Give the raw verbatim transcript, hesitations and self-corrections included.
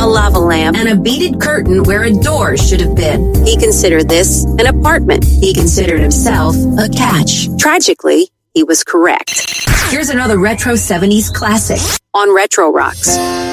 a lava lamp, and a beaded curtain where a door should have been. He considered this an apartment. He considered himself a catch. Tragically, he was correct. Here's another retro seventies classic on Retro Rocks.